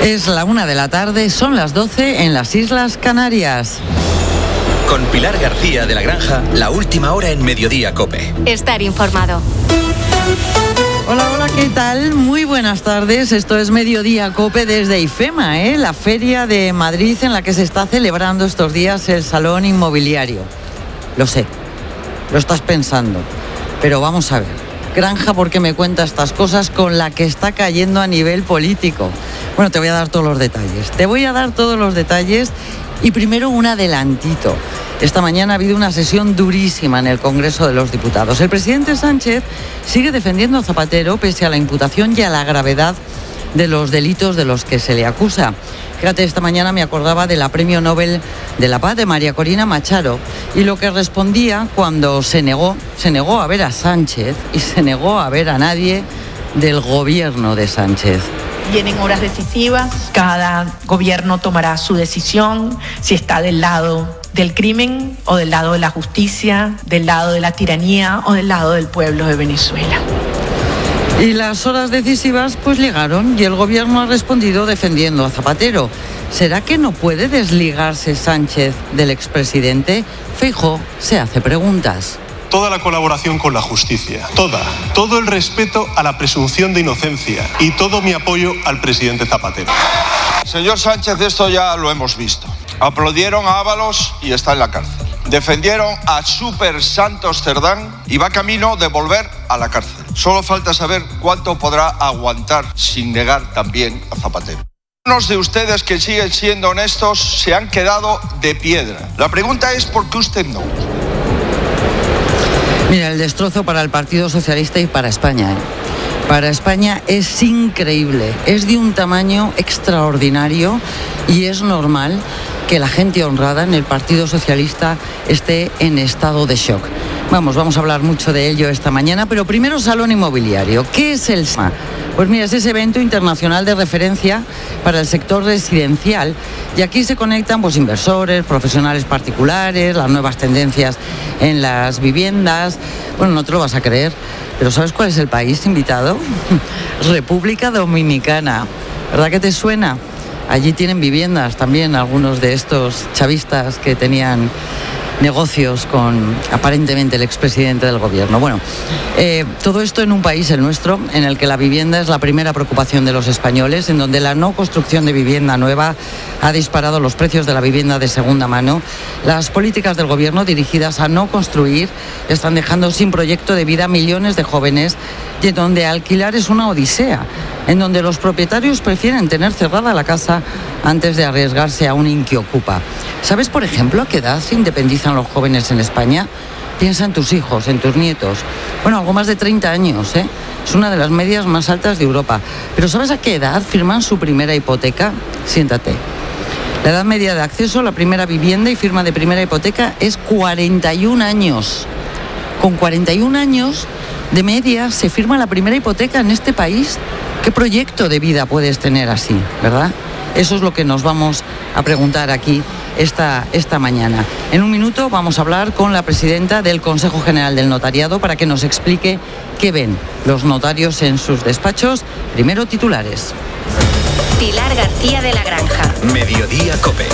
Es la 1:00 p.m, son las 12 en las Islas Canarias. Con Pilar García de la Granja, la última hora en Mediodía COPE. Estar informado. Hola, ¿qué tal? Muy buenas tardes. Esto es Mediodía COPE desde IFEMA, la feria de Madrid en la que se está celebrando estos días el Salón Inmobiliario. Lo sé, lo estás pensando, pero vamos a ver. Granja, ¿por qué me cuenta estas cosas con la que está cayendo a nivel político? Bueno, te voy a dar todos los detalles. Y primero un adelantito. Esta mañana ha habido una sesión durísima en el Congreso de los Diputados. El presidente Sánchez sigue defendiendo a Zapatero pese a la imputación y a la gravedad de los delitos de los que se le acusa. Fíjate, esta mañana me acordaba de la Premio Nobel de la Paz de María Corina Machado y lo que respondía cuando se negó a ver a Sánchez y se negó a ver a nadie del gobierno de Sánchez. Vienen horas decisivas, cada gobierno tomará su decisión, si está del lado del crimen o del lado de la justicia, del lado de la tiranía o del lado del pueblo de Venezuela. Y las horas decisivas pues llegaron y el gobierno ha respondido defendiendo a Zapatero. ¿Será que no puede desligarse Sánchez del expresidente? Feijóo se hace preguntas. Toda la colaboración con la justicia, todo el respeto a la presunción de inocencia y todo mi apoyo al presidente Zapatero. Señor Sánchez, esto ya lo hemos visto. Aplaudieron a Ábalos y está en la cárcel. Defendieron a Super Santos Cerdán y va camino de volver a la cárcel. Solo falta saber cuánto podrá aguantar sin negar también a Zapatero. Algunos de ustedes que siguen siendo honestos se han quedado de piedra. La pregunta es ¿por qué usted no? Mira, el destrozo para el Partido Socialista y para España. Para España es increíble, es de un tamaño extraordinario y es normal que la gente honrada en el Partido Socialista esté en estado de shock. Vamos a hablar mucho de ello esta mañana, pero primero Salón Inmobiliario. ¿Qué es el SMA? Pues mira, es ese evento internacional de referencia para el sector residencial y aquí se conectan pues inversores, profesionales particulares, las nuevas tendencias en las viviendas. Bueno, no te lo vas a creer, pero ¿sabes cuál es el país invitado? República Dominicana. ¿Verdad que te suena? Allí tienen viviendas también algunos de estos chavistas que tenían negocios con aparentemente el expresidente del gobierno. Bueno, todo esto en un país, el nuestro, en el que la vivienda es la primera preocupación de los españoles, en donde la no construcción de vivienda nueva ha disparado los precios de la vivienda de segunda mano. Las políticas del gobierno dirigidas a no construir están dejando sin proyecto de vida a millones de jóvenes y en donde alquilar es una odisea, en donde los propietarios prefieren tener cerrada la casa antes de arriesgarse a un inquiocupa. ¿Sabes, por ejemplo, a qué edad se independizan los jóvenes en España? Piensa en tus hijos, en tus nietos. Bueno, algo más de 30 años, ¿eh? Es una de las medias más altas de Europa. Pero ¿sabes a qué edad firman su primera hipoteca? Siéntate. La edad media de acceso a la primera vivienda y firma de primera hipoteca es 41 años. Con 41 años de media se firma la primera hipoteca en este país. ¿Qué proyecto de vida puedes tener así, verdad? Eso es lo que nos vamos a preguntar aquí esta mañana. En un minuto vamos a hablar con la presidenta del Consejo General del Notariado para que nos explique qué ven los notarios en sus despachos. Primero, titulares. Pilar García de la Granja. Mediodía COPE.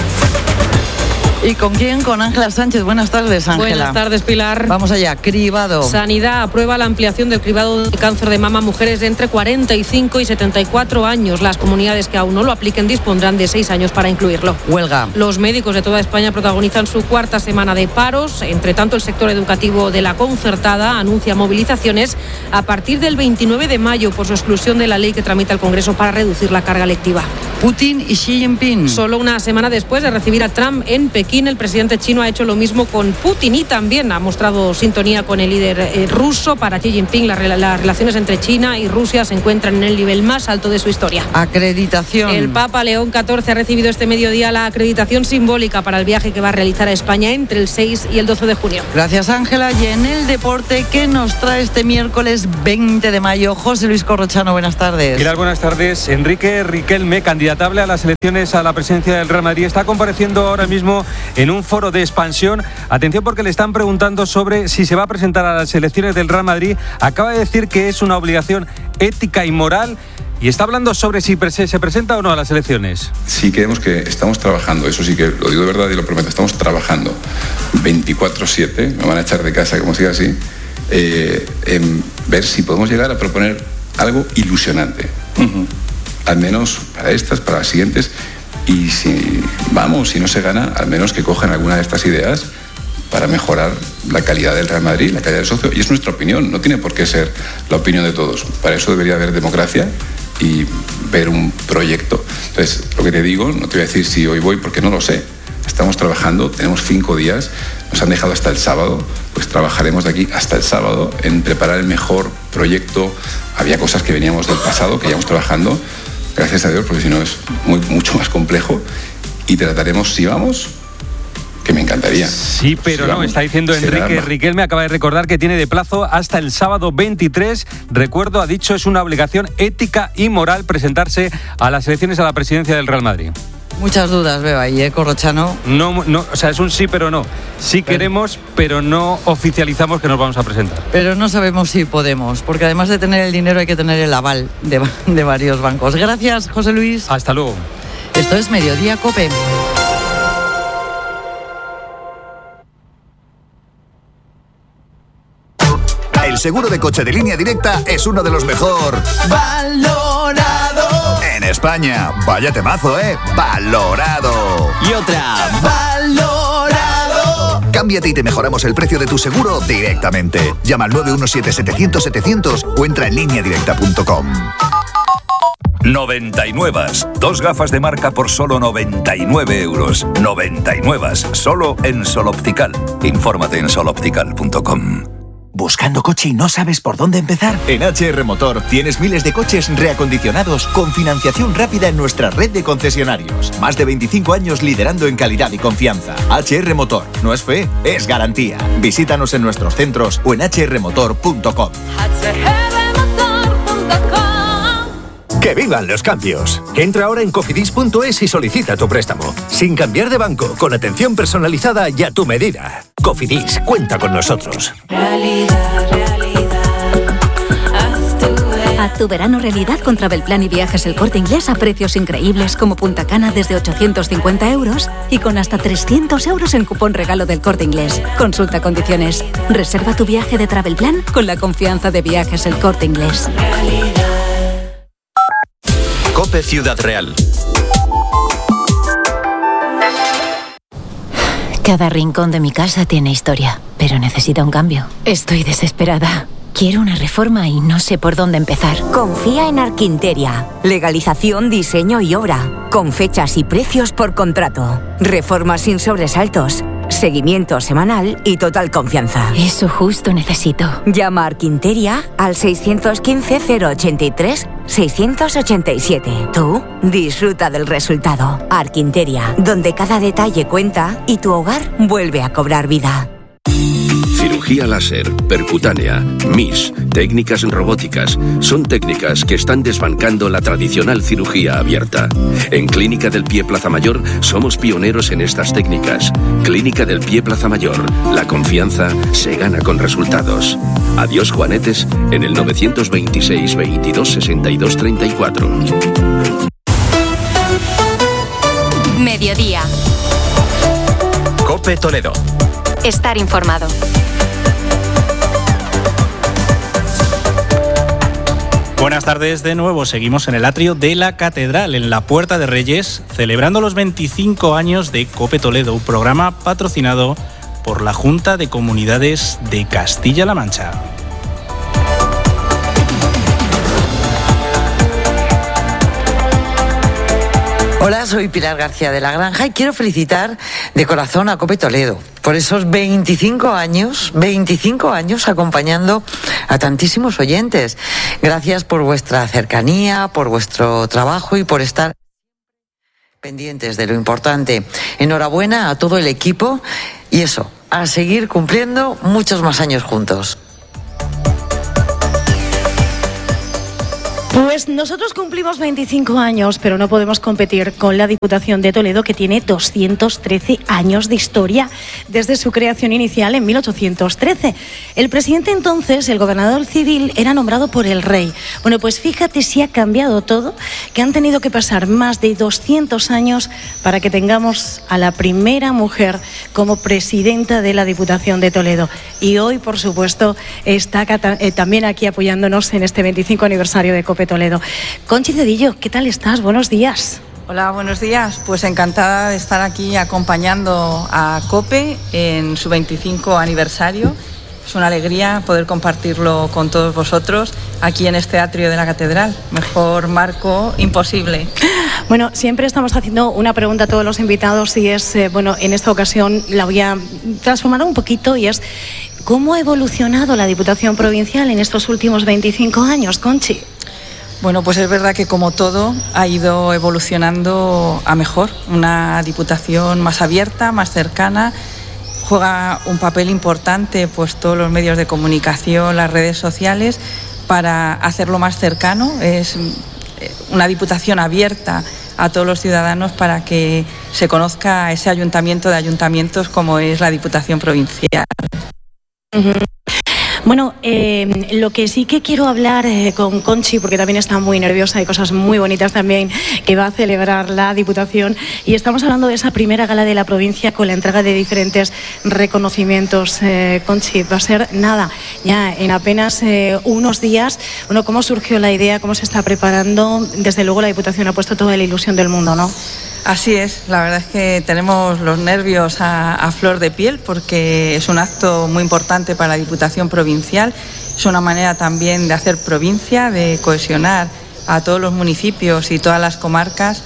¿Y con quién? Con Ángela Sánchez. Buenas tardes, Ángela. Buenas tardes, Pilar. Vamos allá, cribado. Sanidad aprueba la ampliación del cribado de cáncer de mama a mujeres de entre 45 y 74 años. Las comunidades que aún no lo apliquen dispondrán de 6 años para incluirlo. Huelga. Los médicos de toda España protagonizan su cuarta semana de paros. Entre tanto, el sector educativo de la concertada anuncia movilizaciones a partir del 29 de mayo por su exclusión de la ley que tramita el Congreso para reducir la carga lectiva. Putin y Xi Jinping. Solo una semana después de recibir a Trump en Pekín, el presidente chino ha hecho lo mismo con Putin y también ha mostrado sintonía con el líder ruso. Para Xi Jinping, las relaciones entre China y Rusia se encuentran en el nivel más alto de su historia. Acreditación. El Papa León XIV ha recibido este mediodía la acreditación simbólica para el viaje que va a realizar a España entre el 6 y el 12 de junio. Gracias, Ángela. Y en el deporte, ¿qué nos trae este miércoles 20 de mayo? José Luis Corrochano, buenas tardes. Pilar, buenas tardes. Enrique Riquelme, candidatable a las elecciones a la presidencia del Real Madrid, está compareciendo ahora mismo en un foro de expansión. Atención, porque le están preguntando sobre si se va a presentar a las elecciones del Real Madrid. Acaba de decir que es una obligación ética y moral y está hablando sobre si se presenta o no a las elecciones. Sí, creemos que estamos trabajando, eso sí que lo digo de verdad y lo prometo, estamos trabajando 24/7, me van a echar de casa como siga así, en ver si podemos llegar a proponer algo ilusionante, al menos para estas, para las siguientes, y si no se gana, al menos que cojan alguna de estas ideas para mejorar la calidad del Real Madrid, la calidad del socio, y es nuestra opinión, no tiene por qué ser la opinión de todos. Para eso debería haber democracia y ver un proyecto. Entonces, lo que te digo, no te voy a decir si hoy voy porque no lo sé. Estamos trabajando, tenemos 5 días, nos han dejado hasta el sábado, pues trabajaremos de aquí hasta el sábado en preparar el mejor proyecto. Había cosas que veníamos del pasado, que llevamos trabajando, gracias a Dios, porque si no es mucho más complejo, y trataremos, si vamos, que me encantaría. Sí, pero no, está diciendo Enrique Riquelme, acaba de recordar que tiene de plazo hasta el sábado 23. Recuerdo, ha dicho, es una obligación ética y moral presentarse a las elecciones a la presidencia del Real Madrid. Muchas dudas veo ahí, Corrochano. No, o sea, es un sí pero no. Sí queremos, pero no oficializamos que nos vamos a presentar. Pero no sabemos si podemos, porque además de tener el dinero hay que tener el aval de varios bancos. Gracias, José Luis. Hasta luego. Esto es Mediodía COPE. El seguro de coche de Línea Directa es uno de los mejor valorado en España. Vaya temazo, ¿eh? Valorado. Y otra. Valorado. Cámbiate y te mejoramos el precio de tu seguro directamente. Llama al 917-700-700 o entra en lineadirecta.com. 99. 2 gafas de marca por solo 99 euros. 99. Solo en Sol Optical. Infórmate en soloptical.com. ¿Buscando coche y no sabes por dónde empezar? En HR Motor tienes miles de coches reacondicionados con financiación rápida en nuestra red de concesionarios. Más de 25 años liderando en calidad y confianza. HR Motor. No es fe, es garantía. Visítanos en nuestros centros o en hrmotor.com. ¡Que vivan los cambios! Entra ahora en cofidis.es y solicita tu préstamo. Sin cambiar de banco, con atención personalizada y a tu medida. Cofidis, cuenta con nosotros. Haz tu verano realidad con Travelplan y Viajes El Corte Inglés a precios increíbles como Punta Cana desde 850 euros y con hasta 300 euros en cupón regalo del Corte Inglés. Consulta condiciones. Reserva tu viaje de Travelplan con la confianza de Viajes El Corte Inglés. COPE Ciudad Real. Cada rincón de mi casa tiene historia, pero necesita un cambio. Estoy desesperada. Quiero una reforma y no sé por dónde empezar. Confía en Arquinteria. Legalización, diseño y obra. Con fechas y precios por contrato. Reformas sin sobresaltos. Seguimiento semanal y total confianza. Eso justo necesito. Llama a Arquinteria al 615-083-687. Tú disfruta del resultado. Arquinteria, donde cada detalle cuenta y tu hogar vuelve a cobrar vida. Cirugía láser, percutánea, MIS, técnicas robóticas, son técnicas que están desbancando la tradicional cirugía abierta. En Clínica del Pie Plaza Mayor somos pioneros en estas técnicas. Clínica del Pie Plaza Mayor, la confianza se gana con resultados. Adiós juanetes en el 926 22 62 34. Mediodía. COPE Toledo. Estar informado. Buenas tardes de nuevo. Seguimos en el atrio de la Catedral, en la Puerta de Reyes, celebrando los 25 años de COPE Toledo, un programa patrocinado por la Junta de Comunidades de Castilla-La Mancha. Hola, soy Pilar García de la Granja y quiero felicitar de corazón a COPE Toledo por esos 25 años acompañando a tantísimos oyentes. Gracias por vuestra cercanía, por vuestro trabajo y por estar pendientes de lo importante. Enhorabuena a todo el equipo y eso, a seguir cumpliendo muchos más años juntos. Pues Pues nosotros cumplimos 25 años, pero no podemos competir con la Diputación de Toledo, que tiene 213 años de historia desde su creación inicial en 1813. El presidente entonces, el gobernador civil, era nombrado por el rey. Bueno, pues fíjate si ha cambiado todo, que han tenido que pasar más de 200 años para que tengamos a la primera mujer como presidenta de la Diputación de Toledo. Y hoy, por supuesto, está también aquí apoyándonos en este 25 aniversario de COPE Toledo. Conchi Cedillo, ¿qué tal estás? Buenos días. Hola, buenos días. Pues encantada de estar aquí acompañando a COPE en su 25 aniversario. Es una alegría poder compartirlo con todos vosotros aquí en este atrio de la Catedral. Mejor marco imposible. Bueno, siempre estamos haciendo una pregunta a todos los invitados y es, en esta ocasión la voy a transformar un poquito y es ¿cómo ha evolucionado la Diputación Provincial en estos últimos 25 años, Conchi? Bueno, pues es verdad que como todo ha ido evolucionando a mejor. Una diputación más abierta, más cercana, juega un papel importante pues todos los medios de comunicación, las redes sociales, para hacerlo más cercano. Es una diputación abierta a todos los ciudadanos para que se conozca ese ayuntamiento de ayuntamientos como es la Diputación Provincial. Uh-huh. Bueno, lo que sí que quiero hablar con Conchi, porque también está muy nerviosa, hay cosas muy bonitas también que va a celebrar la Diputación, y estamos hablando de esa primera gala de la provincia con la entrega de diferentes reconocimientos. Conchi, va a ser nada, ya en apenas unos días. Bueno, ¿cómo surgió la idea? ¿Cómo se está preparando? Desde luego la Diputación ha puesto toda la ilusión del mundo, ¿no? Así es, la verdad es que tenemos los nervios a flor de piel porque es un acto muy importante para la Diputación Provincial, es una manera también de hacer provincia, de cohesionar a todos los municipios y todas las comarcas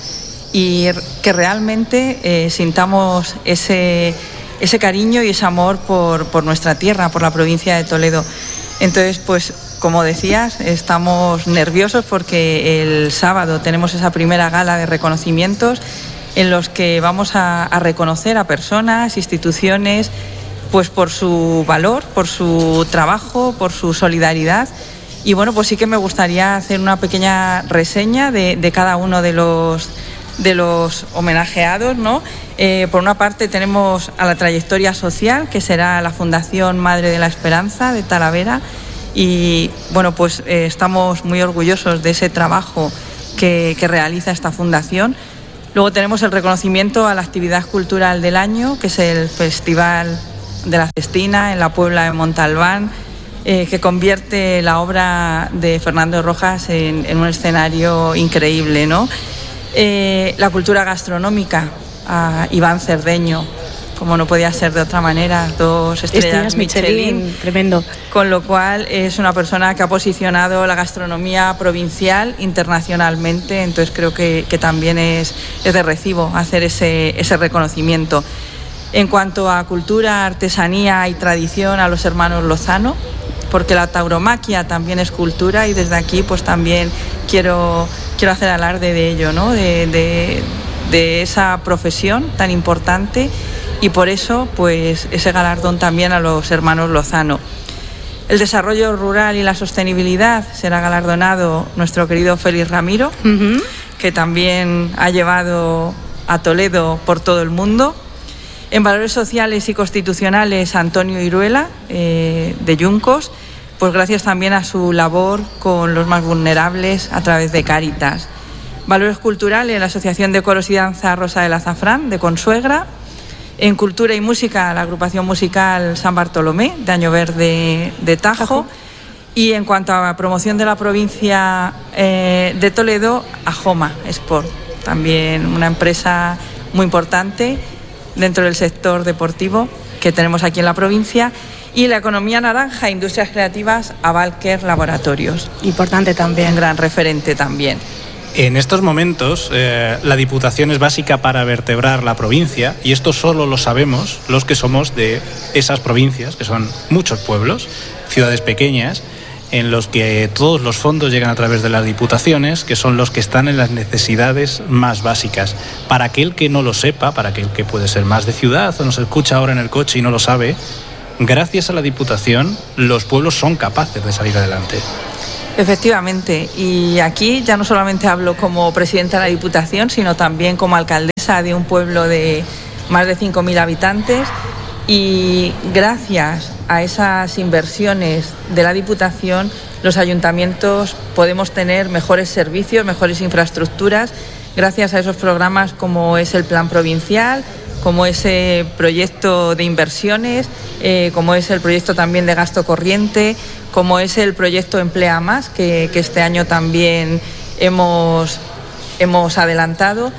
y que realmente sintamos ese cariño y ese amor por nuestra tierra, por la provincia de Toledo. Entonces, pues como decías, estamos nerviosos porque el sábado tenemos esa primera gala de reconocimientos en los que vamos a reconocer a personas, instituciones, pues por su valor, por su trabajo, por su solidaridad. Y bueno, pues sí que me gustaría hacer una pequeña reseña de cada uno de los homenajeados, ¿no? Por una parte tenemos a la trayectoria social, que será la Fundación Madre de la Esperanza de Talavera. Y bueno, pues estamos muy orgullosos de ese trabajo que realiza esta fundación. Luego tenemos el reconocimiento a la actividad cultural del año, que es el Festival de la Cestina en la Puebla de Montalbán, que convierte la obra de Fernando Rojas en un escenario increíble, ¿no? La cultura gastronómica, a Iván Cerdeño, como no podía ser de otra manera, 2 estrellas Michelin, tremendo. Con lo cual es una persona que ha posicionado la gastronomía provincial internacionalmente, entonces creo que también es de recibo hacer ese reconocimiento. En cuanto a cultura, artesanía y tradición, a los hermanos Lozano, porque la tauromaquia también es cultura y desde aquí pues también quiero hacer alarde de ello, ¿no? de esa profesión tan importante. Y por eso, pues, ese galardón también a los hermanos Lozano. El desarrollo rural y la sostenibilidad será galardonado nuestro querido Félix Ramiro, uh-huh, que también ha llevado a Toledo por todo el mundo. En valores sociales y constitucionales, Antonio Iruela, de Yuncos, pues gracias también a su labor con los más vulnerables a través de Cáritas. Valores culturales, la Asociación de Coros y Danza Rosa del Azafrán, de Consuegra. En cultura y música, la agrupación musical San Bartolomé, de Año Verde de Tajo. Y en cuanto a promoción de la provincia de Toledo, Ajoma Sport, también una empresa muy importante dentro del sector deportivo que tenemos aquí en la provincia. Y la economía naranja, industrias creativas, Avalker Laboratorios. Importante también. Un gran referente también. En estos momentos la Diputación es básica para vertebrar la provincia y esto solo lo sabemos los que somos de esas provincias, que son muchos pueblos, ciudades pequeñas, en los que todos los fondos llegan a través de las diputaciones, que son los que están en las necesidades más básicas. Para aquel que no lo sepa, para aquel que puede ser más de ciudad o nos escucha ahora en el coche y no lo sabe, gracias a la Diputación los pueblos son capaces de salir adelante. Efectivamente, y aquí ya no solamente hablo como presidenta de la Diputación, sino también como alcaldesa de un pueblo de más de 5.000 habitantes, y gracias a esas inversiones de la Diputación, los ayuntamientos podemos tener mejores servicios, mejores infraestructuras, gracias a esos programas como es el Plan Provincial, como ese proyecto de inversiones, como es el proyecto también de gasto corriente, como es el proyecto Emplea Más, que este año también hemos adelantado.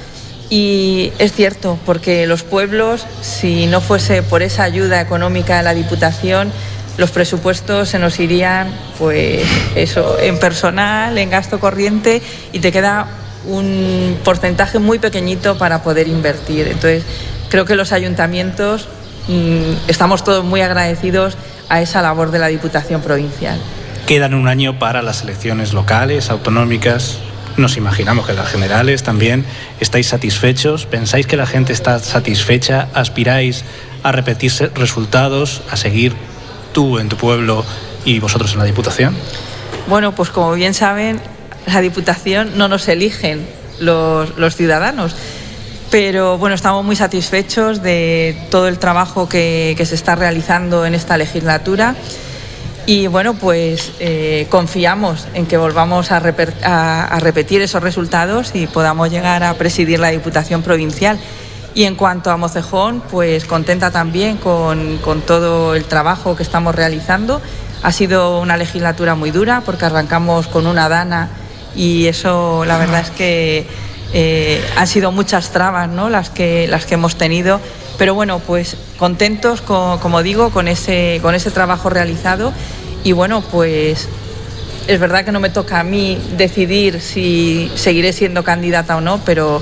Y es cierto, porque los pueblos, si no fuese por esa ayuda económica de la Diputación, los presupuestos se nos irían, pues eso, en personal, en gasto corriente, y te queda un porcentaje muy pequeñito para poder invertir. Entonces, creo que los ayuntamientos estamos todos muy agradecidos a esa labor de la Diputación Provincial. Quedan un año para las elecciones locales, autonómicas. Nos imaginamos que las generales también. ¿Estáis satisfechos? ¿Pensáis que la gente está satisfecha? ¿Aspiráis a repetir resultados, a seguir tú en tu pueblo y vosotros en la Diputación? Bueno, pues como bien saben, la Diputación no nos eligen los ciudadanos. Pero bueno, estamos muy satisfechos de todo el trabajo que se está realizando en esta legislatura, y bueno, pues confiamos en que volvamos a repetir esos resultados y podamos llegar a presidir la Diputación Provincial. Y en cuanto a Mocejón, pues contenta también con todo el trabajo que estamos realizando. Ha sido una legislatura muy dura porque arrancamos con una dana, y eso la verdad es que han sido muchas trabas, ¿no?, las que hemos tenido, pero bueno, pues contentos, como digo, con ese trabajo realizado. Y bueno, pues es verdad que no me toca a mí decidir si seguiré siendo candidata o no, pero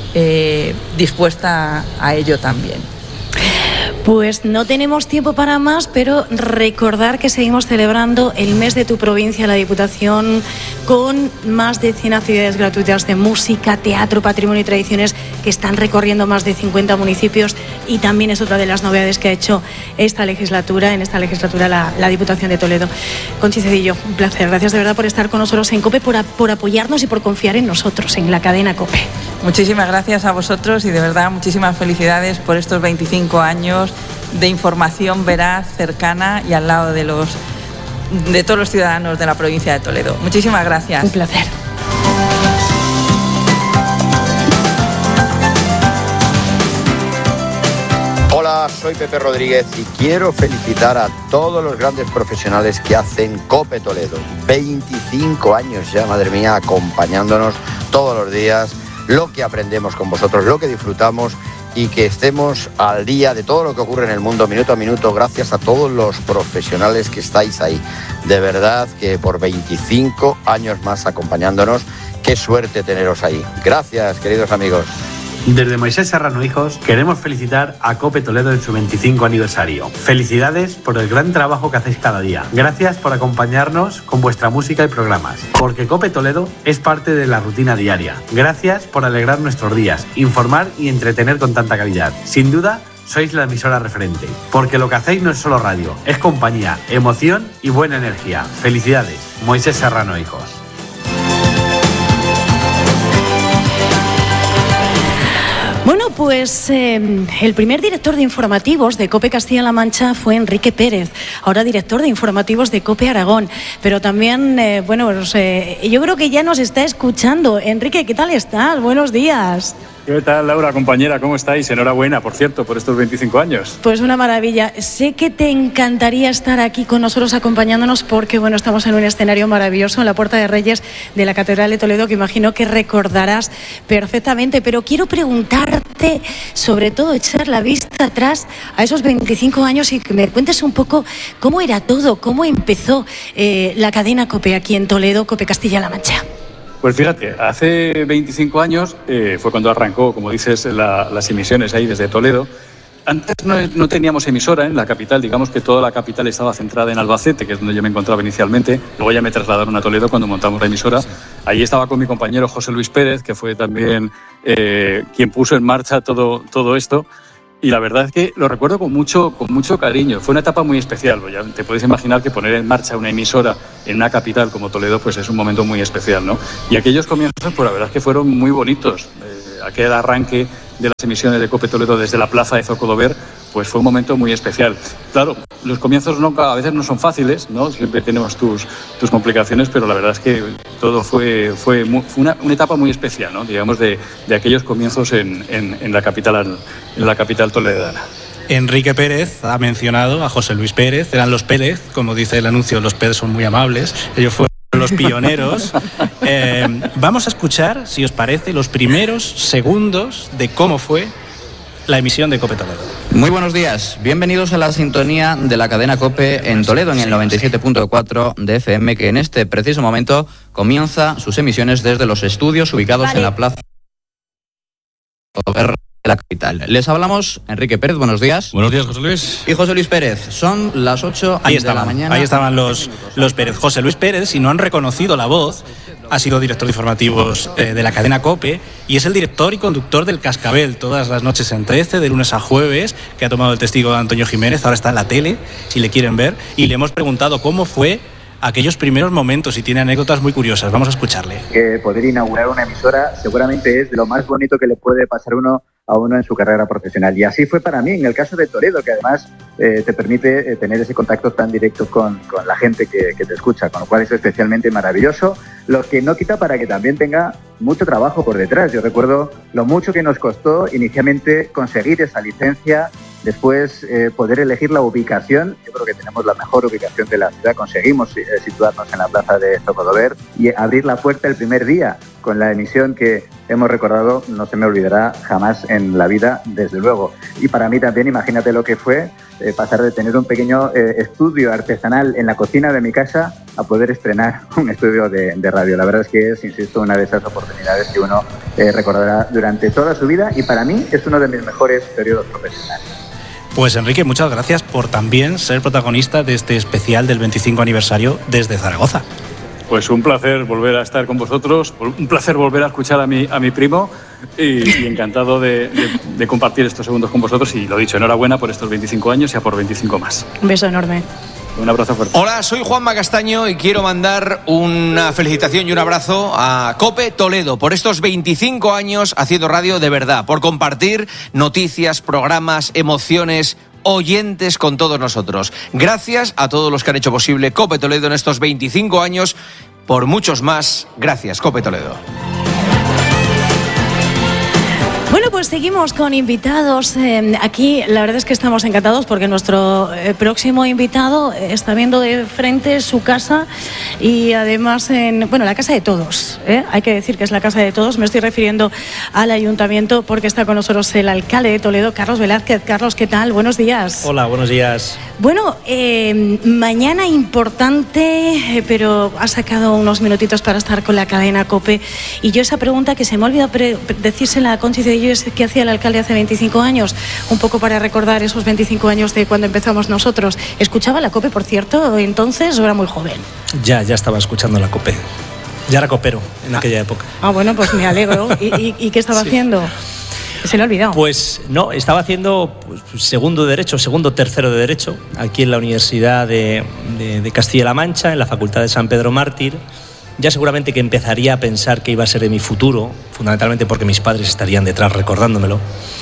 dispuesta a ello también. Pues no tenemos tiempo para más, pero recordar que seguimos celebrando el mes de tu provincia, la Diputación, con más de 100 actividades gratuitas de música, teatro, patrimonio y tradiciones que están recorriendo más de 50 municipios, y también es otra de las novedades que ha hecho esta legislatura, la Diputación de Toledo. Conchi Cedillo, un placer. Gracias de verdad por estar con nosotros en COPE, por apoyarnos y por confiar en nosotros, en la cadena COPE. Muchísimas gracias a vosotros, y de verdad muchísimas felicidades por estos 25 años de información veraz, cercana y al lado de todos los ciudadanos de la provincia de Toledo. Muchísimas gracias. Un placer. Hola, soy Pepe Rodríguez y quiero felicitar a todos los grandes profesionales que hacen COPE Toledo. 25 años ya, madre mía, acompañándonos todos los días, lo que aprendemos con vosotros, lo que disfrutamos, y que estemos al día de todo lo que ocurre en el mundo minuto a minuto, gracias a todos los profesionales que estáis ahí. De verdad que por 25 años más acompañándonos, qué suerte teneros ahí. Gracias, queridos amigos. Desde Moisés Serrano Hijos queremos felicitar a COPE Toledo en su 25 aniversario. Felicidades por el gran trabajo que hacéis cada día. Gracias por acompañarnos con vuestra música y programas, porque COPE Toledo es parte de la rutina diaria. Gracias por alegrar nuestros días, informar y entretener con tanta calidad. Sin duda, sois la emisora referente, porque lo que hacéis no es solo radio, es compañía, emoción y buena energía. Felicidades, Moisés Serrano Hijos. Bueno, pues el primer director de informativos de COPE Castilla-La Mancha fue Enrique Pérez, ahora director de informativos de COPE Aragón. Pero también, yo creo que ya nos está escuchando. Enrique, ¿qué tal estás? Buenos días. ¿Qué tal, Laura, compañera? ¿Cómo estáis? Enhorabuena, por cierto, por estos 25 años. Pues una maravilla. Sé que te encantaría estar aquí con nosotros acompañándonos porque, bueno, estamos en un escenario maravilloso en la Puerta de Reyes de la Catedral de Toledo, que imagino que recordarás perfectamente. Pero quiero preguntarte, sobre todo, echar la vista atrás a esos 25 años y que me cuentes un poco cómo era todo, cómo empezó la cadena COPE aquí en Toledo, COPE Castilla-La Mancha. Pues fíjate, hace 25 años fue cuando arrancó, como dices, las emisiones ahí desde Toledo. Antes no teníamos emisora en la capital, digamos que toda la capital estaba centrada en Albacete, que es donde yo me encontraba inicialmente. Luego ya me trasladaron a Toledo cuando montamos la emisora. Allí estaba con mi compañero José Luis Pérez, que fue también quien puso en marcha todo esto. Y la verdad es que lo recuerdo con mucho cariño. Fue una etapa muy especial. Ya te puedes imaginar que poner en marcha una emisora en una capital como Toledo pues es un momento muy especial, ¿no? Y aquellos comienzos, pues la verdad es que fueron muy bonitos. Aquel arranque de las emisiones de COPE Toledo desde la plaza de Zocodover, pues fue un momento muy especial. Claro, los comienzos a veces no son fáciles, ¿no? Siempre tenemos tus complicaciones, pero la verdad es que todo fue una etapa muy especial, ¿no? Digamos, de aquellos comienzos en la capital toledana. Enrique Pérez ha mencionado a José Luis Pérez, eran los Pérez, como dice el anuncio, los Pérez son muy amables, ellos fueron los pioneros. Vamos a escuchar, si os parece, los primeros segundos de cómo fue la emisión de COPE Toledo. Muy buenos días, bienvenidos a la sintonía de la cadena COPE en Toledo, en el 97.4 de FM, que en este preciso momento comienza sus emisiones desde los estudios ubicados en la plaza de la capital. Les hablamos, Enrique Pérez, buenos días. Buenos días, José Luis. Y José Luis Pérez, son las 8 de la mañana. Ahí estaban los Pérez. José Luis Pérez, si no han reconocido la voz, ha sido director de informativos de la cadena COPE y es el director y conductor del Cascabel todas las noches en 13, de lunes a jueves, que ha tomado el testigo de Antonio Jiménez, ahora está en la tele, si le quieren ver, y le hemos preguntado cómo fue aquellos primeros momentos y tiene anécdotas muy curiosas. Vamos a escucharle. Poder inaugurar una emisora seguramente es de lo más bonito que le puede pasar a uno en su carrera profesional. Y así fue para mí en el caso de Toledo, que además te permite tener ese contacto tan directo con la gente que te escucha, con lo cual es especialmente maravilloso, lo que no quita para que también tenga mucho trabajo por detrás. Yo recuerdo lo mucho que nos costó inicialmente conseguir esa licencia, después poder elegir la ubicación. Yo creo que tenemos la mejor ubicación de la ciudad, conseguimos situarnos en la plaza de Zocodover y abrir la puerta el primer día con la emisión que hemos recordado, no se me olvidará jamás en la vida, desde luego. Y para mí también, imagínate lo que fue pasar de tener un pequeño estudio artesanal en la cocina de mi casa a poder estrenar un estudio de radio. La verdad es que es, insisto, una de esas oportunidades que uno recordará durante toda su vida y para mí es uno de mis mejores periodos profesionales. Pues Enrique, muchas gracias por también ser protagonista de este especial del 25 aniversario desde Zaragoza. Pues un placer volver a estar con vosotros, un placer volver a escuchar a mi primo y encantado de compartir estos segundos con vosotros y lo dicho, enhorabuena por estos 25 años y a por 25 más. Un beso enorme. Un abrazo fuerte. Hola, soy Juanma Castaño y quiero mandar una felicitación y un abrazo a COPE Toledo por estos 25 años haciendo radio de verdad, por compartir noticias, programas, emociones, oyentes con todos nosotros. Gracias a todos los que han hecho posible COPE Toledo en estos 25 años. Por muchos más, gracias, COPE Toledo. Bueno, pues seguimos con invitados. Aquí la verdad es que estamos encantados porque nuestro próximo invitado está viendo de frente su casa y además la casa de todos. Hay que decir que es la casa de todos. Me estoy refiriendo al ayuntamiento porque está con nosotros el alcalde de Toledo, Carlos Velázquez. Carlos, ¿qué tal? Buenos días. Hola, buenos días. Bueno, mañana importante, pero has sacado unos minutitos para estar con la cadena COPE y yo esa pregunta que se me ha olvidado decírsela a Conchi de que hacía el alcalde hace 25 años, un poco para recordar esos 25 años de cuando empezamos nosotros. ¿Escuchaba la COPE, por cierto, entonces o era muy joven? Ya estaba escuchando la COPE. Ya era copero en aquella época. Bueno, pues me alegro. ¿Y qué estaba haciendo? ¿Se le ha olvidado? Pues no, estaba haciendo tercero de Derecho, aquí en la Universidad de Castilla-La Mancha, en la Facultad de San Pedro Mártir. Ya seguramente que empezaría a pensar que iba a ser de mi futuro, fundamentalmente porque mis padres estarían detrás recordándomelo.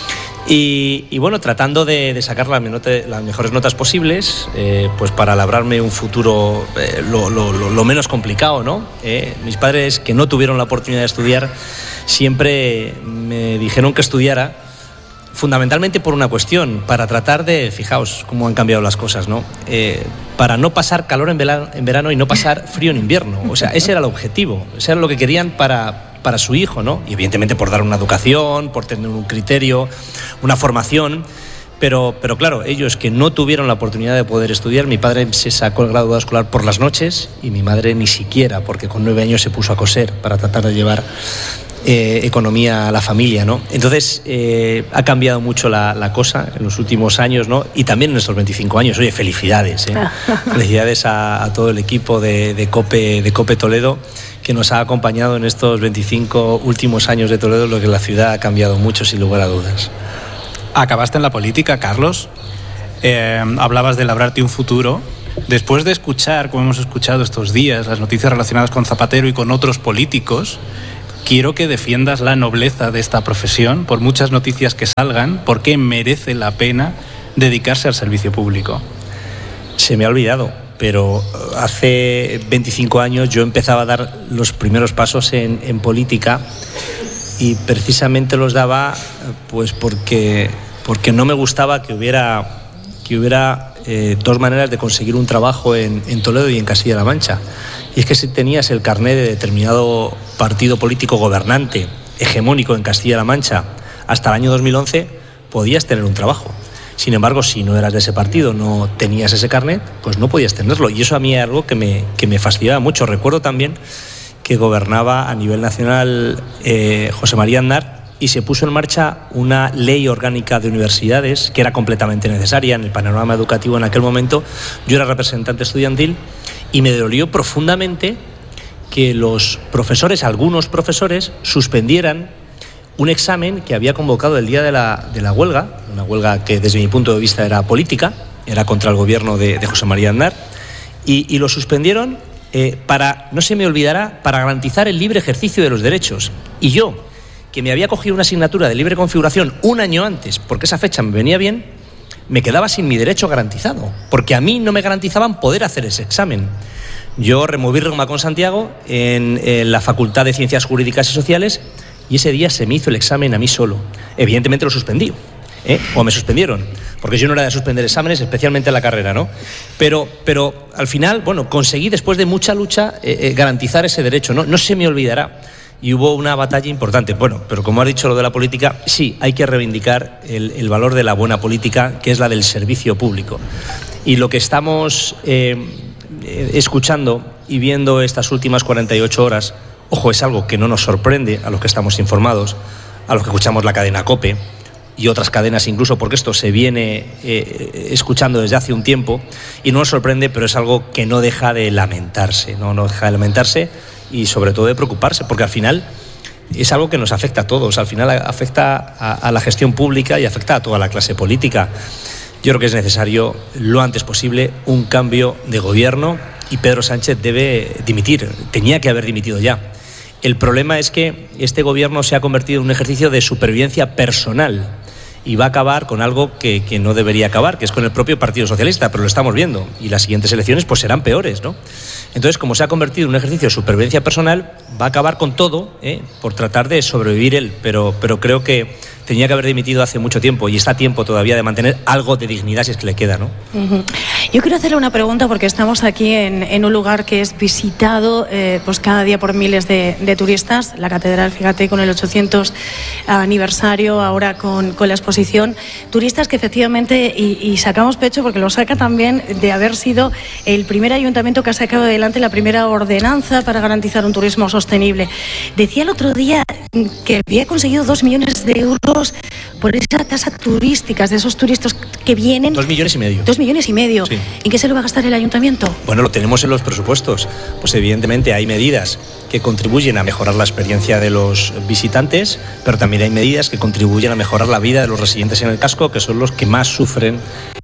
Y bueno, tratando de sacar las mejores notas posibles, pues para labrarme un futuro lo menos complicado, ¿no? Mis padres, que no tuvieron la oportunidad de estudiar, siempre me dijeron que estudiara, fundamentalmente por una cuestión, para tratar de, fijaos cómo han cambiado las cosas, ¿no? Para no pasar calor en verano y no pasar frío en invierno. O sea, ese era el objetivo, ese era lo que querían para su hijo, ¿no? Y evidentemente por dar una educación, por tener un criterio, una formación. Pero claro, ellos que no tuvieron la oportunidad de poder estudiar, mi padre se sacó el graduado escolar por las noches y mi madre ni siquiera, porque con 9 años se puso a coser para tratar de llevar economía a la familia, ¿no? Entonces ha cambiado mucho la cosa en los últimos años, ¿no? Y también en estos 25 años. Oye, felicidades, felicidades a todo el equipo de COPE Toledo, que nos ha acompañado en estos 25 últimos años de Toledo, lo que la ciudad ha cambiado mucho, sin lugar a dudas. Acabaste en la política, Carlos. Hablabas de labrarte un futuro. Después de escuchar, como hemos escuchado estos días, las noticias relacionadas con Zapatero y con otros políticos, quiero que defiendas la nobleza de esta profesión, por muchas noticias que salgan, porque merece la pena dedicarse al servicio público. Se me ha olvidado, pero hace 25 años yo empezaba a dar los primeros pasos en política, y precisamente los daba pues porque no me gustaba que hubiera dos maneras de conseguir un trabajo en Toledo y en Castilla-La Mancha. Y es que si tenías el carné de determinado partido político gobernante hegemónico en Castilla-La Mancha hasta el año 2011, podías tener un trabajo. Sin embargo, si no eras de ese partido, no tenías ese carnet, pues no podías tenerlo. Y eso a mí es algo que me fastidiaba mucho. Recuerdo también que gobernaba a nivel nacional José María Aznar, y se puso en marcha una ley orgánica de universidades que era completamente necesaria en el panorama educativo en aquel momento. Yo era representante estudiantil y me dolió profundamente que los profesores, algunos profesores, suspendieran un examen que había convocado el día de la huelga, una huelga que desde mi punto de vista era política, era contra el gobierno de José María Aznar, y lo suspendieron para, no se me olvidará, para garantizar el libre ejercicio de los derechos. Y yo, que me había cogido una asignatura de libre configuración un año antes, porque esa fecha me venía bien, me quedaba sin mi derecho garantizado, porque a mí no me garantizaban poder hacer ese examen. Yo removí reuma con Santiago en la Facultad de Ciencias Jurídicas y Sociales, y ese día se me hizo el examen a mí solo. Evidentemente lo suspendí, o me suspendieron, porque yo no era de suspender exámenes, especialmente en la carrera, ¿no? Pero al final, bueno, conseguí después de mucha lucha garantizar ese derecho, no se me olvidará. Y hubo una batalla importante. Bueno, pero como has dicho lo de la política, sí, hay que reivindicar el valor de la buena política, que es la del servicio público. Y lo que estamos escuchando y viendo estas últimas 48 horas, ojo, es algo que no nos sorprende a los que estamos informados, a los que escuchamos la cadena COPE y otras cadenas incluso, porque esto se viene escuchando desde hace un tiempo y no nos sorprende, pero es algo que no deja de lamentarse, no deja de lamentarse y sobre todo de preocuparse, porque al final es algo que nos afecta a todos, al final afecta a la gestión pública y afecta a toda la clase política. Yo creo que es necesario lo antes posible un cambio de gobierno y Pedro Sánchez debe dimitir, tenía que haber dimitido ya. El problema es que este gobierno se ha convertido en un ejercicio de supervivencia personal y va a acabar con algo que no debería acabar, que es con el propio Partido Socialista, pero lo estamos viendo, y las siguientes elecciones pues serán peores, ¿no? Entonces, como se ha convertido en un ejercicio de supervivencia personal, va a acabar con todo, por tratar de sobrevivir él, pero creo que tenía que haber dimitido hace mucho tiempo y está a tiempo todavía de mantener algo de dignidad si es que le queda, ¿no? Uh-huh. Yo quiero hacerle una pregunta porque estamos aquí en un lugar que es visitado pues cada día por miles de turistas, la catedral, fíjate, con el 800 aniversario, ahora con la exposición, turistas que efectivamente, y sacamos pecho porque lo saca también de haber sido el primer ayuntamiento que ha sacado adelante la primera ordenanza para garantizar un turismo sostenible. Decía el otro día que había conseguido 2 millones de euros por esa tasa turística, de esos turistas que vienen. 2,5 millones. 2,5 millones. Sí. ¿En qué se lo va a gastar el ayuntamiento? Bueno, lo tenemos en los presupuestos. Pues evidentemente hay medidas que contribuyen a mejorar la experiencia de los visitantes, pero también hay medidas que contribuyen a mejorar la vida de los residentes en el casco, que son los que más sufren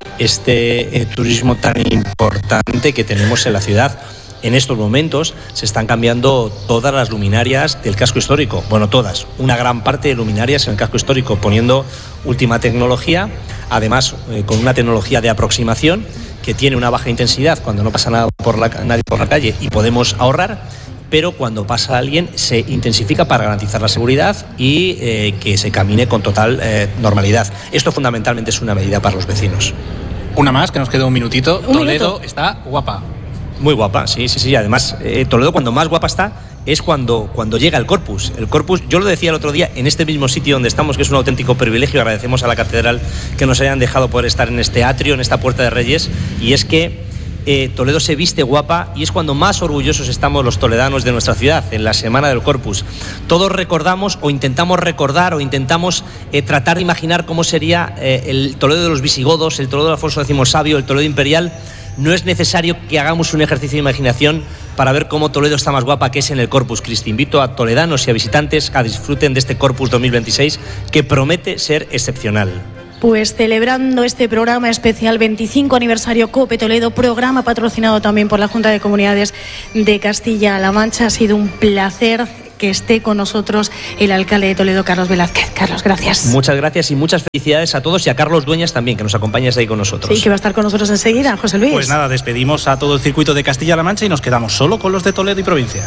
este turismo tan importante que tenemos en la ciudad. En estos momentos se están cambiando todas las luminarias del casco histórico. Bueno, todas. Una gran parte de luminarias en el casco histórico, poniendo última tecnología, además con una tecnología de aproximación que tiene una baja intensidad cuando no pasa nadie por la calle y podemos ahorrar, pero cuando pasa alguien se intensifica para garantizar la seguridad y que se camine con total normalidad. Esto fundamentalmente es una medida para los vecinos. Una más, que nos queda un minutito. Toledo está guapa. Muy guapa, sí. Además, Toledo cuando más guapa está es cuando llega el Corpus. El Corpus, yo lo decía el otro día, en este mismo sitio donde estamos, que es un auténtico privilegio, agradecemos a la catedral que nos hayan dejado poder estar en este atrio, en esta Puerta de Reyes, y es que Toledo se viste guapa y es cuando más orgullosos estamos los toledanos de nuestra ciudad, en la Semana del Corpus. Todos recordamos o intentamos recordar o intentamos tratar de imaginar cómo sería el Toledo de los visigodos, el Toledo de Alfonso X Sabio, el Toledo imperial. No es necesario que hagamos un ejercicio de imaginación para ver cómo Toledo está más guapa, que es en el Corpus Christi. Invito a toledanos y a visitantes a disfruten de este Corpus 2026 que promete ser excepcional. Pues celebrando este programa especial 25 aniversario COPE Toledo, programa patrocinado también por la Junta de Comunidades de Castilla-La Mancha. Ha sido un placer que esté con nosotros el alcalde de Toledo, Carlos Velázquez. Carlos, gracias. Muchas gracias y muchas felicidades a todos y a Carlos Dueñas también, que nos acompaña ahí con nosotros. Sí, que va a estar con nosotros enseguida, José Luis. Pues nada, despedimos a todo el circuito de Castilla-La Mancha y nos quedamos solo con los de Toledo y provincia.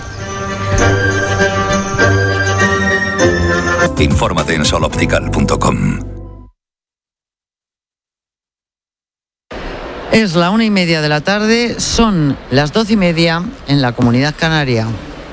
Infórmate en soloptical.com. Es la 1:30 de la tarde, son las 12:30 en la Comunidad Canaria.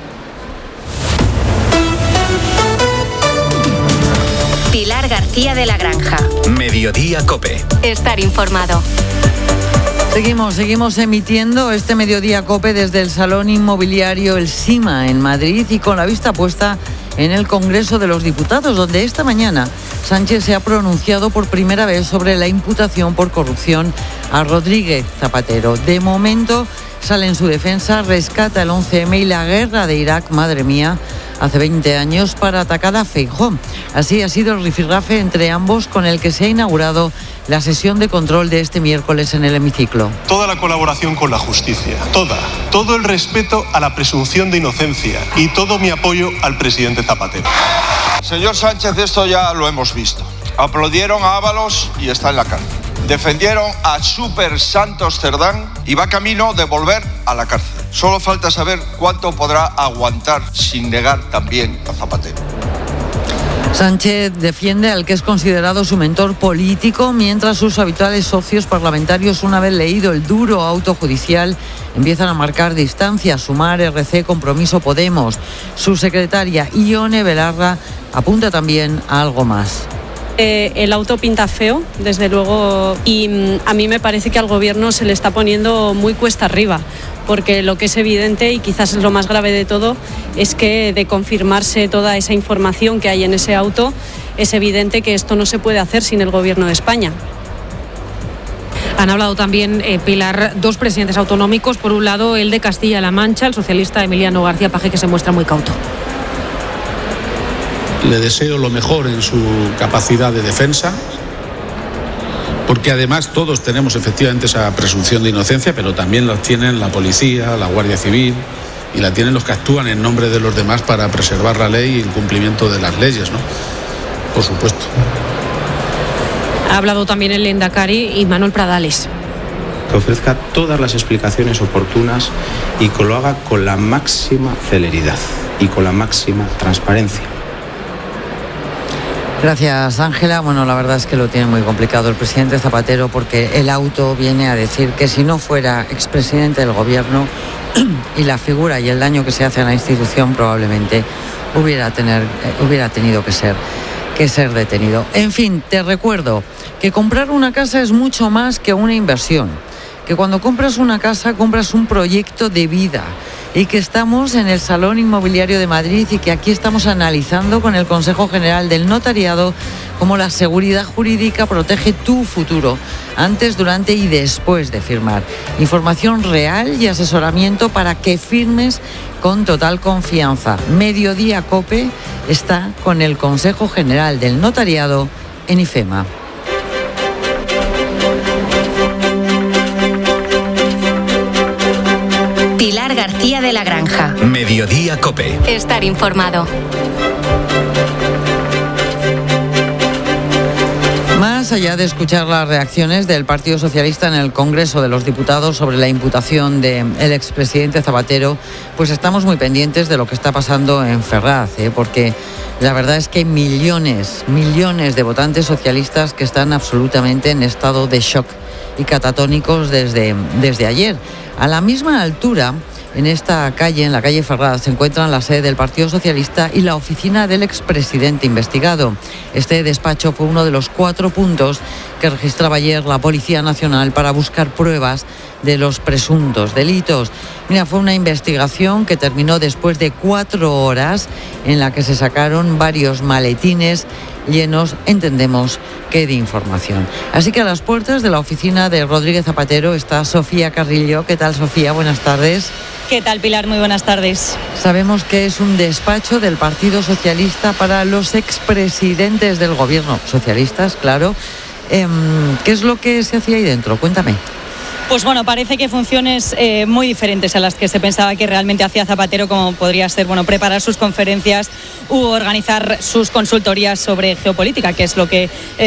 Pilar García de la Granja. Mediodía COPE. Estar informado. Seguimos emitiendo este Mediodía COPE desde el Salón Inmobiliario El Sima en Madrid y con la vista puesta en el Congreso de los Diputados, donde esta mañana Sánchez se ha pronunciado por primera vez sobre la imputación por corrupción a Rodríguez Zapatero. De momento sale en su defensa, rescata el 11M y la guerra de Irak, madre mía, hace 20 años para atacar a Feijóo. Así ha sido el rifirrafe entre ambos con el que se ha inaugurado la sesión de control de este miércoles en el hemiciclo. Toda la colaboración con la justicia, todo el respeto a la presunción de inocencia y todo mi apoyo al presidente Zapatero. Señor Sánchez, esto ya lo hemos visto. Aplaudieron a Ábalos y está en la cárcel. Defendieron a Super Santos Cerdán y va camino de volver a la cárcel. Solo falta saber cuánto podrá aguantar sin negar también a Zapatero. Sánchez defiende al que es considerado su mentor político, mientras sus habituales socios parlamentarios, una vez leído el duro auto judicial, empiezan a marcar distancia. Sumar, RC, Compromiso, Podemos. Su secretaria, Ione Belarra, apunta también a algo más. El auto pinta feo, desde luego, y a mí me parece que al gobierno se le está poniendo muy cuesta arriba, porque lo que es evidente, y quizás es lo más grave de todo, es que de confirmarse toda esa información que hay en ese auto, es evidente que esto no se puede hacer sin el gobierno de España. Han hablado también, Pilar, dos presidentes autonómicos. Por un lado, el de Castilla-La Mancha, el socialista Emiliano García Paje, que se muestra muy cauto. Le deseo lo mejor en su capacidad de defensa, porque además todos tenemos efectivamente esa presunción de inocencia, pero también la tienen la policía, la Guardia Civil, y la tienen los que actúan en nombre de los demás para preservar la ley y el cumplimiento de las leyes, ¿no? Por supuesto. Ha hablado también el Lehendakari y Manuel Pradales. Que ofrezca todas las explicaciones oportunas y que lo haga con la máxima celeridad y con la máxima transparencia. Gracias, Ángela. Bueno, la verdad es que lo tiene muy complicado el presidente Zapatero, porque el auto viene a decir que si no fuera expresidente del gobierno y la figura y el daño que se hace a la institución, probablemente hubiera tenido que ser detenido. En fin, te recuerdo que comprar una casa es mucho más que una inversión, que cuando compras una casa compras un proyecto de vida, y que estamos en el Salón Inmobiliario de Madrid y que aquí estamos analizando con el Consejo General del Notariado cómo la seguridad jurídica protege tu futuro antes, durante y después de firmar. Información real y asesoramiento para que firmes con total confianza. Mediodía COPE está con el Consejo General del Notariado en IFEMA. Pilar García de la Granja. Mediodía COPE. Estar informado. Más allá de escuchar las reacciones del Partido Socialista en el Congreso de los Diputados sobre la imputación del expresidente Zapatero, pues estamos muy pendientes de lo que está pasando en Ferraz, porque la verdad es que hay millones de votantes socialistas que están absolutamente en estado de shock y catatónicos desde ayer. A la misma altura, en esta calle, en la calle Ferraz, se encuentran la sede del Partido Socialista y la oficina del expresidente investigado. Este despacho fue uno de los 4 puntos que registraba ayer la Policía Nacional para buscar pruebas de los presuntos delitos. Mira, fue una investigación que terminó después de 4 horas en la que se sacaron varios maletines llenos, entendemos, que de información. Así que a las puertas de la oficina de Rodríguez Zapatero está Sofía Carrillo. ¿Qué tal, Sofía? Buenas tardes. ¿Qué tal, Pilar? Muy buenas tardes. Sabemos que es un despacho del Partido Socialista para los expresidentes del gobierno, socialistas, claro. ¿Qué es lo que se hacía ahí dentro? Cuéntame. Pues bueno, parece que funciones muy diferentes a las que se pensaba que realmente hacía Zapatero, como podría ser, bueno, preparar sus conferencias u organizar sus consultorías sobre geopolítica, que es lo que